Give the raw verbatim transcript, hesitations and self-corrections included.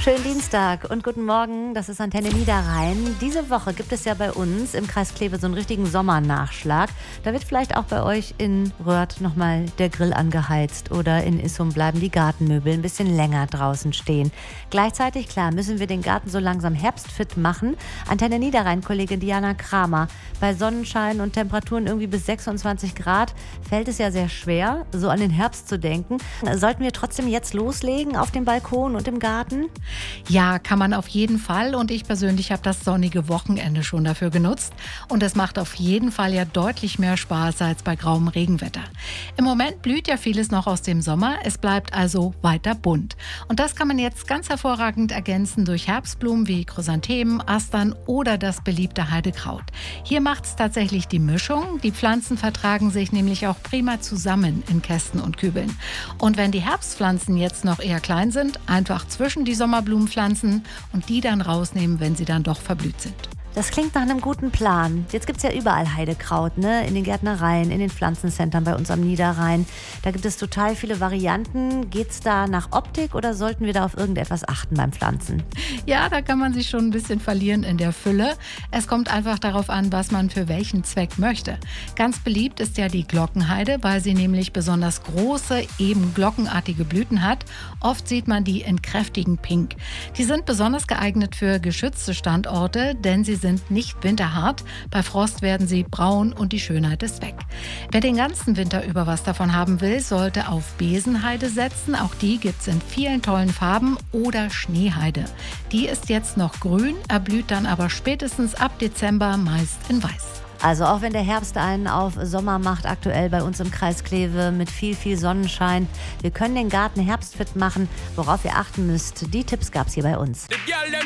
Schönen Dienstag und guten Morgen, das ist Antenne Niederrhein. Diese Woche gibt es ja bei uns im Kreis Kleve so einen richtigen Sommernachschlag. Da wird vielleicht auch bei euch in Röhrd nochmal der Grill angeheizt oder in Issum bleiben die Gartenmöbel ein bisschen länger draußen stehen. Gleichzeitig, klar, müssen wir den Garten so langsam herbstfit machen. Antenne Niederrhein-Kollegin Diana Kramer. Bei Sonnenschein und Temperaturen irgendwie bis sechsundzwanzig Grad fällt es ja sehr schwer, so an den Herbst zu denken. Sollten wir trotzdem jetzt loslegen auf dem Balkon und im Garten? Ja, kann man auf jeden Fall, und ich persönlich habe das sonnige Wochenende schon dafür genutzt und es macht auf jeden Fall ja deutlich mehr Spaß als bei grauem Regenwetter. Im Moment blüht ja vieles noch aus dem Sommer, es bleibt also weiter bunt. Und das kann man jetzt ganz hervorragend ergänzen durch Herbstblumen wie Chrysanthemen, Astern oder das beliebte Heidekraut. Hier macht es tatsächlich die Mischung, die Pflanzen vertragen sich nämlich auch prima zusammen in Kästen und Kübeln. Und wenn die Herbstpflanzen jetzt noch eher klein sind, einfach zwischen die Sommerblumen pflanzen und die dann rausnehmen, wenn sie dann doch verblüht sind. Das klingt nach einem guten Plan. Jetzt gibt es ja überall Heidekraut, ne? In den Gärtnereien, in den Pflanzencentern bei uns am Niederrhein. Da gibt es total viele Varianten. Geht es da nach Optik oder sollten wir da auf irgendetwas achten beim Pflanzen? Ja, da kann man sich schon ein bisschen verlieren in der Fülle. Es kommt einfach darauf an, was man für welchen Zweck möchte. Ganz beliebt ist ja die Glockenheide, weil sie nämlich besonders große, eben glockenartige Blüten hat. Oft sieht man die in kräftigem Pink. Die sind besonders geeignet für geschützte Standorte, denn sie sind nicht winterhart. Bei Frost werden sie braun und die Schönheit ist weg. Wer den ganzen Winter über was davon haben will, sollte auf Besenheide setzen. Auch die gibt es in vielen tollen Farben, oder Schneeheide. Die ist jetzt noch grün, erblüht dann aber spätestens ab Dezember meist in weiß. Also auch wenn der Herbst einen auf Sommer macht, aktuell bei uns im Kreis Kleve mit viel, viel Sonnenschein. Wir können den Garten herbstfit machen. Worauf ihr achten müsst, die Tipps gab's hier bei uns.